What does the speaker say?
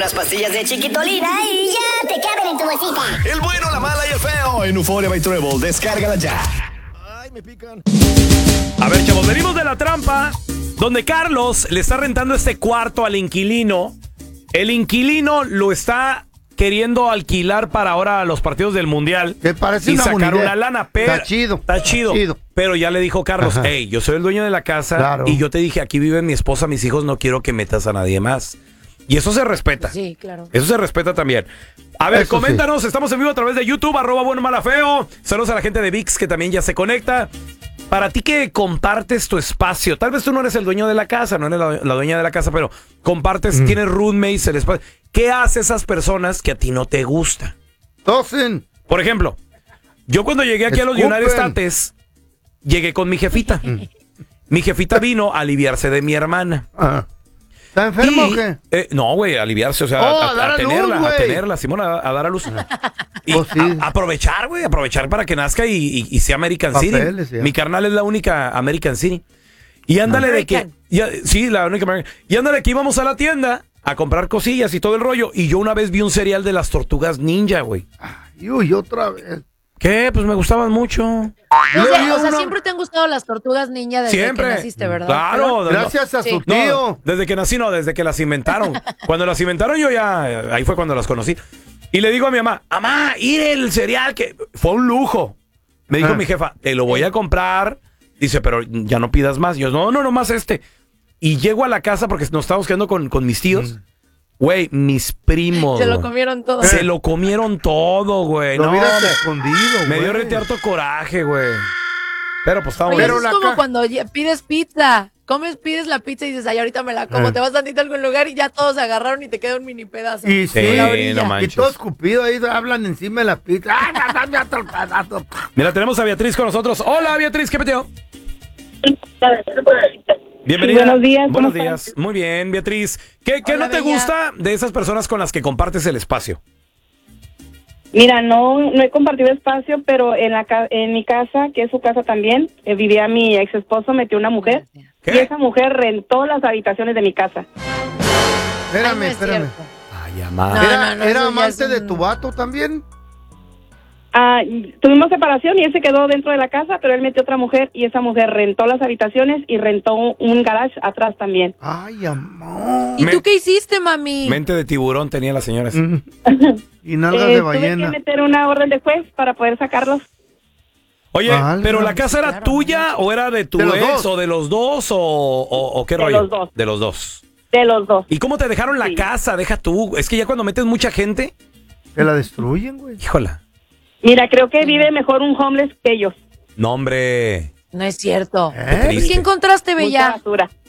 unas pastillas de Chiquitolina y ya te caben en tu bolsita. El bueno, la mala y el feo en Euphoria by Treble. Descárgala ya. Ay, me pican. A ver, chavos, venimos de la trampa donde Carlos le está rentando este cuarto al inquilino. El inquilino lo está queriendo alquilar para ahora los partidos del Mundial. Me parece y una sacar bonita. una lana. Pero, Está chido. Está chido. Pero ya le dijo Carlos, Ajá. hey, yo soy el dueño de la casa. Claro. Y yo te dije, aquí vive mi esposa, mis hijos, no quiero que metas a nadie más. Y eso se respeta. Sí, claro. Eso se respeta también. A ver, Eso coméntanos, estamos en vivo a través de YouTube, @buenomalafeo. Saludos a la gente de ViX que también ya se conecta. Para ti que compartes tu espacio, tal vez tú no eres el dueño de la casa, no eres la dueña de la casa, pero compartes, tienes roommates, el espacio. ¿Qué hace esas personas que a ti no te gusta? Tosen. Por ejemplo, yo cuando llegué aquí a los Escupen. United States, llegué con mi jefita. Mi jefita vino a aliviarse de mi hermana. Ah. ¿Está enfermo Y, o qué? no, güey, aliviarse, o sea, a dar a luz, güey. a tenerla, Simón, a dar a luz. Y Pues sí. aprovechar, güey, aprovechar para que nazca y sea American Papeles, City. ya. Mi carnal es la única American City. Y ándale de que... sí, la única American. Y ándale que íbamos a la tienda a comprar cosillas y todo el rollo. Y yo una vez vi un cereal de las tortugas ninja, güey. Ay, uy, otra vez. ¿Qué? Pues me gustaban mucho. O sea, siempre te han gustado las tortugas ninja desde Siempre. que naciste, ¿verdad? Claro. Gracias a Sí. su tío. No, desde que nací, no, desde que las inventaron. Cuando las inventaron yo ya, ahí fue cuando las conocí. Y le digo a mi mamá, ir el cereal que fue un lujo. Me dijo mi jefa, te lo voy a comprar. Dice, pero ya no pidas más. Y yo, no más este. Y llego a la casa porque nos estábamos quedando con mis tíos. Güey, mis primos. Se lo güey. comieron todo. Se lo comieron todo, güey. Lo No, hubieras me- escondido, me dio güey. retearto coraje, güey. Pero pues está Oye, bueno. eso es la como ca- cuando pides pizza. Pides la pizza y dices, ay, ahorita me la como. Te vas tantito a algún lugar y ya todos se agarraron y te queda un mini pedazo. Y sí, Sí, La orilla. no y manches. todo escupido ahí hablan encima de la pizza. ¡Ay, dame otro pedazo! Mira, tenemos a Beatriz con nosotros. Hola, Beatriz, ¿qué peteo? Bienvenida. Buenos días, ¿cómo Buenos están? días. Muy bien, Beatriz. ¿Qué Hola, no te bella. gusta de esas personas con las que compartes el espacio? Mira, no he compartido espacio, pero en mi casa, que es su casa también, vivía mi ex esposo, metió una mujer. ¿Qué? Y esa mujer rentó las habitaciones de mi casa. Espérame, Ay, no es espérame. cierto. Ay, amá. No, ¿Era, no, era eso ya amante es de un- tu vato también? Tuvimos separación y él se quedó dentro de la casa, pero él metió otra mujer y esa mujer rentó las habitaciones y rentó un garage atrás también. Ay, amor. ¿Y tú qué hiciste, mami? Mente de tiburón tenía la señora. Y nalgas de Tuve que ballena. meter una orden de juez para poder sacarlos. Oye, Válgame. ¿pero la casa era Claro, tuya o era de tu De los ex dos. o de los dos o qué De rollo? los dos. De los dos. De los dos. ¿Y cómo te dejaron la Sí. casa? Deja tú. Es que ya cuando metes mucha gente, Que la destruyen, güey. híjola. Mira, creo que vive mejor un homeless que ellos. No, hombre. No es cierto. ¿Eh? ¿Y qué encontraste, Mucha Bella? basura.